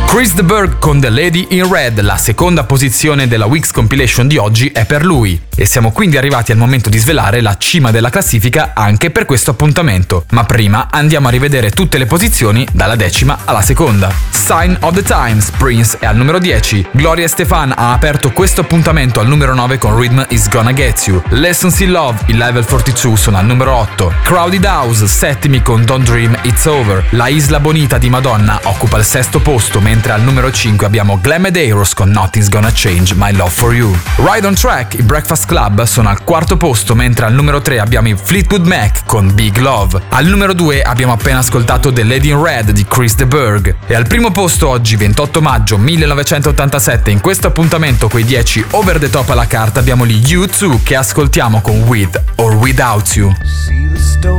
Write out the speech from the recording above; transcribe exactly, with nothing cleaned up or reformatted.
Chris de Burgh con The Lady in Red, la seconda posizione della Weeks Compilation di oggi è per lui. E siamo quindi arrivati al momento di svelare la cima della classifica anche per questo appuntamento. Ma prima andiamo a rivedere tutte le posizioni dalla decima alla seconda. Sign of the Times, Prince è al numero dieci. Gloria Estefan ha aperto questo appuntamento al numero nove con Rhythm Is Gonna Get You. Lessons in Love, i Level quarantadue sono al numero otto. Crowded House, settimi con Don't Dream It's Over. La Isla Bonita di Madonna occupa il sesto posto, mentre al numero cinque abbiamo Glam Medeiros con Nothing's Gonna Change My Love For You. Ride on Track, i Breakfast Club sono al quarto posto, mentre al numero tre abbiamo i Fleetwood Mac con Big Love. Al numero due abbiamo appena ascoltato The Lady in Red di Chris de Burgh. E al primo posto oggi, ventotto maggio millenovecentottantasette, in questo appuntamento coi dieci over the top alla carta abbiamo gli U due che ascoltiamo con With or Without You.